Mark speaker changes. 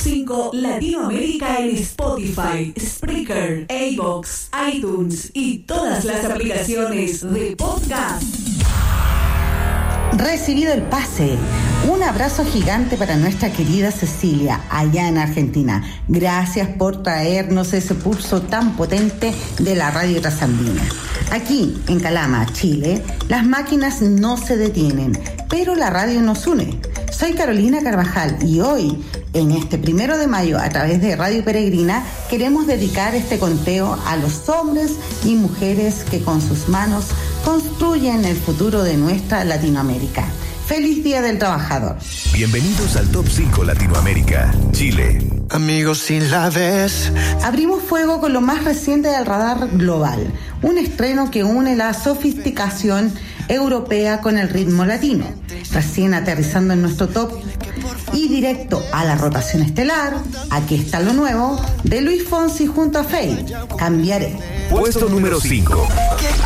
Speaker 1: 5 Latinoamérica en Spotify, Spreaker, iVoox, iTunes y todas las aplicaciones de podcast.
Speaker 2: Recibido el pase. Un abrazo gigante para nuestra querida Cecilia, allá en Argentina. Gracias por traernos ese pulso tan potente de la radio trasandina. Aquí, en Calama, Chile, las máquinas no se detienen, pero la radio nos une. Soy Carolina Carvajal y hoy, en este 1 de mayo, a través de Radio Peregrina, queremos dedicar este conteo a los hombres y mujeres que con sus manos construyen el futuro de nuestra Latinoamérica. ¡Feliz Día del Trabajador!
Speaker 3: Bienvenidos al Top 5 Latinoamérica, Chile.
Speaker 4: Amigos, si la ves.
Speaker 2: Abrimos fuego con lo más reciente del radar global, un estreno que une la sofisticación europea con el ritmo latino, recién aterrizando en nuestro top y directo a la rotación estelar. Aquí está lo nuevo de Luis Fonsi junto a Feid, Cambiaré.
Speaker 3: Puesto número 5.